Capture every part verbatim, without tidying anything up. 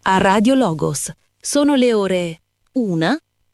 a Radio Logos. Sono le ore una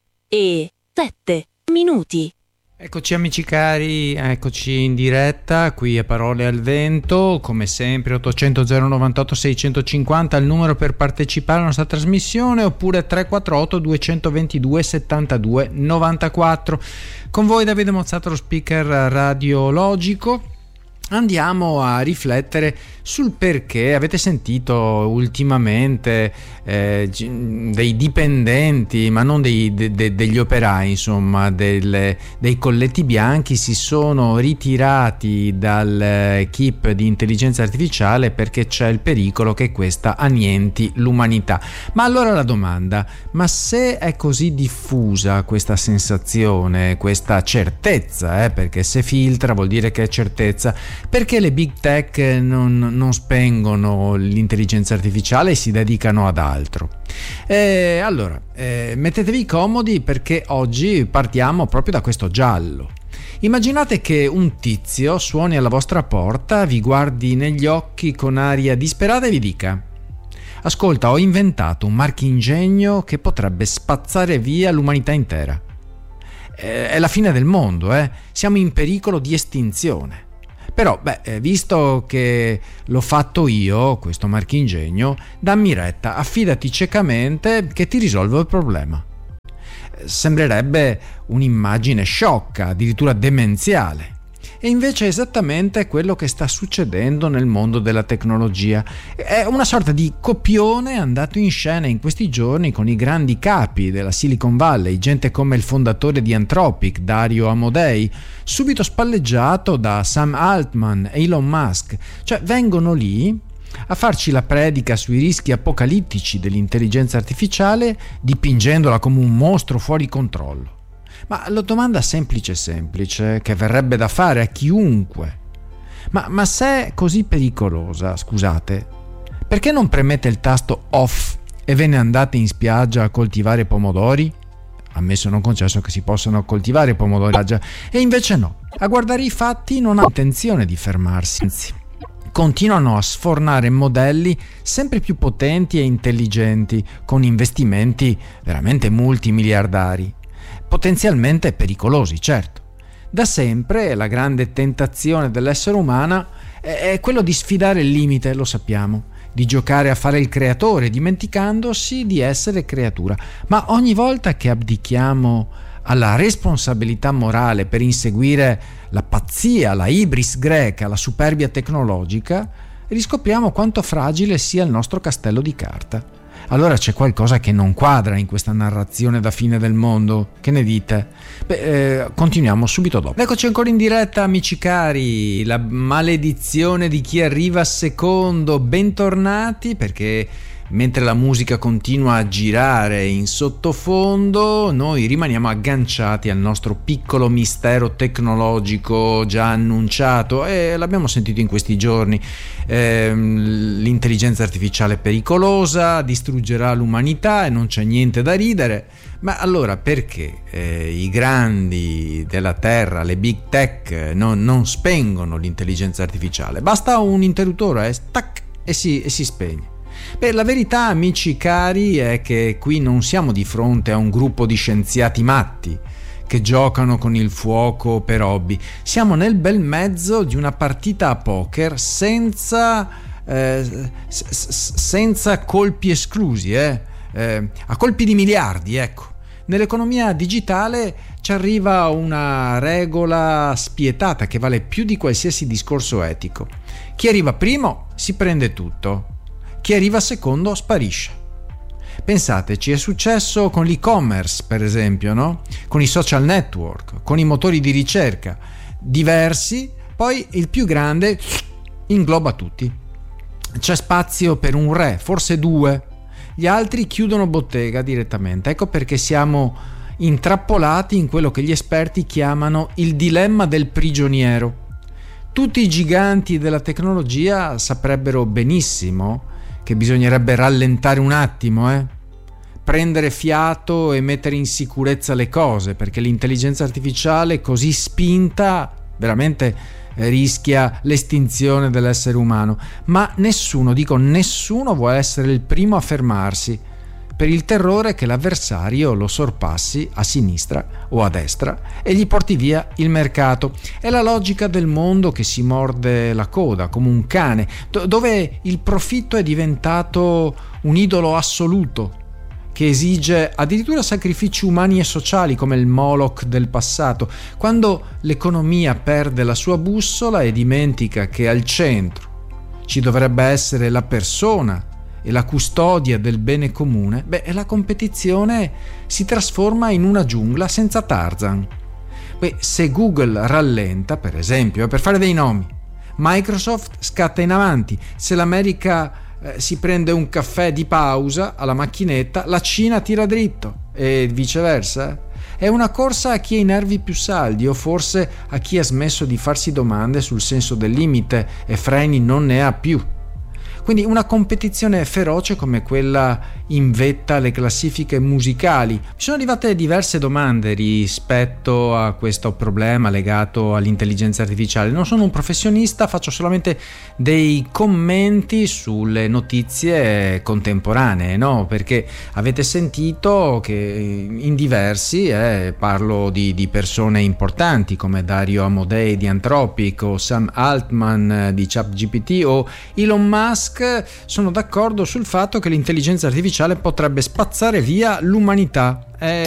e sette minuti. Eccoci amici cari, eccoci in diretta qui a Parole al Vento, come sempre ottocento zero novantotto seicentocinquanta il numero per partecipare alla nostra trasmissione, oppure tre quattro otto due due due settantadue novantaquattro. Con voi Davide Mozzato, lo speaker radiologico. Andiamo a riflettere sul perché avete sentito ultimamente eh, dei dipendenti, ma non dei, de, de, degli operai, insomma, del, dei colletti bianchi si sono ritirati dal keep di intelligenza artificiale perché c'è il pericolo che questa annienti l'umanità. Ma allora la domanda, ma se è così diffusa questa sensazione, questa certezza, eh, perché se filtra vuol dire che è certezza, perché le big tech non, non spengono l'intelligenza artificiale e si dedicano ad altro? Eh, allora, eh, mettetevi comodi perché oggi partiamo proprio da questo giallo. Immaginate che un tizio suoni alla vostra porta, vi guardi negli occhi con aria disperata e vi dica: ascolta, ho inventato un marchingegno che potrebbe spazzare via l'umanità intera. Eh, è la fine del mondo, eh? Siamo in pericolo di estinzione. Però, beh, visto che l'ho fatto io, questo marchingegno, dammi retta, affidati ciecamente che ti risolvo il problema. Sembrerebbe un'immagine sciocca, addirittura demenziale. E invece è esattamente quello che sta succedendo nel mondo della tecnologia. È una sorta di copione andato in scena in questi giorni con i grandi capi della Silicon Valley, gente come il fondatore di Anthropic, Dario Amodei, subito spalleggiato da Sam Altman e Elon Musk. Cioè vengono lì a farci la predica sui rischi apocalittici dell'intelligenza artificiale, dipingendola come un mostro fuori controllo. Ma la domanda semplice semplice che verrebbe da fare a chiunque: ma, ma se è così pericolosa, scusate, perché non premete il tasto off e ve ne andate in spiaggia a coltivare pomodori? Ammesso non concesso che si possano coltivare pomodori in spiaggia. E invece no, a guardare i fatti non ha intenzione di fermarsi, anzi continuano a sfornare modelli sempre più potenti e intelligenti, con investimenti veramente multimiliardari, potenzialmente pericolosi, certo. Da sempre la grande tentazione dell'essere umano è quello di sfidare il limite, lo sappiamo, di giocare a fare il creatore, dimenticandosi di essere creatura. Ma ogni volta che abdichiamo alla responsabilità morale per inseguire la pazzia, la ibris greca, la superbia tecnologica, riscopriamo quanto fragile sia il nostro castello di carta. Allora c'è qualcosa che non quadra in questa narrazione da fine del mondo. Che ne dite? Beh, eh, continuiamo subito dopo. Eccoci ancora in diretta, amici cari. La maledizione di chi arriva secondo. Bentornati, perché mentre la musica continua a girare in sottofondo, noi rimaniamo agganciati al nostro piccolo mistero tecnologico già annunciato, e l'abbiamo sentito in questi giorni. Eh, l'intelligenza artificiale è pericolosa, distruggerà l'umanità e non c'è niente da ridere. Ma allora perché eh, i grandi della terra, le big tech, non, non spengono l'intelligenza artificiale? Basta un interruttore, eh, tac, e si, e si spegne. Beh, la verità, amici cari, è che qui non siamo di fronte a un gruppo di scienziati matti che giocano con il fuoco per hobby. Siamo nel bel mezzo di una partita a poker senza eh, s- s- senza colpi esclusi, eh? Eh, a colpi di miliardi, ecco. Nell'economia digitale ci arriva una regola spietata che vale più di qualsiasi discorso etico. Chi arriva primo si prende tutto. Chi arriva secondo sparisce. Pensate, ci è successo con l'e-commerce, per esempio, no? Con i social network, con i motori di ricerca diversi, poi il più grande ingloba tutti. C'è spazio per un re, forse due. Gli altri chiudono bottega direttamente. Ecco perché siamo intrappolati in quello che gli esperti chiamano il dilemma del prigioniero. Tutti i giganti della tecnologia saprebbero benissimo che bisognerebbe rallentare un attimo, eh? prendere fiato e mettere in sicurezza le cose, perché l'intelligenza artificiale così spinta veramente rischia l'estinzione dell'essere umano, ma nessuno, dico nessuno, vuole essere il primo a fermarsi per il terrore che l'avversario lo sorpassi a sinistra o a destra e gli porti via il mercato. È la logica del mondo che si morde la coda come un cane, dove il profitto è diventato un idolo assoluto che esige addirittura sacrifici umani e sociali come il Moloch del passato, quando l'economia perde la sua bussola e dimentica che al centro ci dovrebbe essere la persona e la custodia del bene comune. Beh, la competizione si trasforma in una giungla senza Tarzan. Beh, se Google rallenta, per esempio, per fare dei nomi, Microsoft scatta in avanti. Se l'America eh, si prende un caffè di pausa alla macchinetta, la Cina tira dritto e viceversa. È una corsa a chi ha i nervi più saldi o forse a chi ha smesso di farsi domande sul senso del limite e freni non ne ha più. Quindi una competizione feroce come quella in vetta alle classifiche musicali. Mi sono arrivate diverse domande rispetto a questo problema legato all'intelligenza artificiale. Non sono un professionista, faccio solamente dei commenti sulle notizie contemporanee, no? Perché avete sentito che in diversi, eh, parlo di, di persone importanti come Dario Amodei di Anthropic o Sam Altman di ChatGPT o Elon Musk, sono d'accordo sul fatto che l'intelligenza artificiale potrebbe spazzare via l'umanità. È